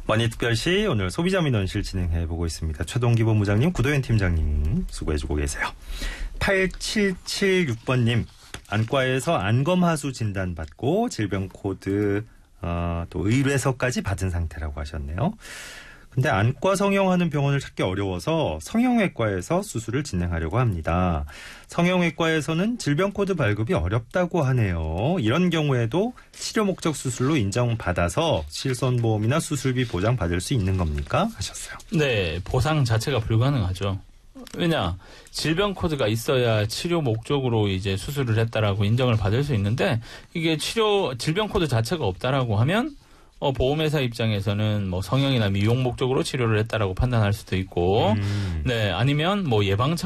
머니특별시 오늘 소비자민원실 진행해보고 있습니다. 최동기본부장님, 구도현 팀장님 수고해주고 계세요. 8776번님, 안과에서 안검하수 진단받고 질병코드 또 의뢰서까지 받은 상태라고 하셨네요. 근데 안과 성형하는 병원을 찾기 어려워서 성형외과에서 수술을 진행하려고 합니다. 성형외과에서는 질병코드 발급이 어렵다고 하네요. 이런 경우에도 치료 목적 수술로 인정받아서 실손보험이나 수술비 보장 받을 수 있는 겁니까? 하셨어요. 네, 보상 자체가 불가능하죠. 왜냐, 질병 코드가 있어야 치료 목적으로 이제 수술을 했다라고 인정을 받을 수 있는데, 이게 질병 코드 자체가 없다라고 하면 보험회사 입장에서는 뭐 성형이나 미용 목적으로 치료를 했다라고 판단할 수도 있고, 네, 아니면 뭐 예방차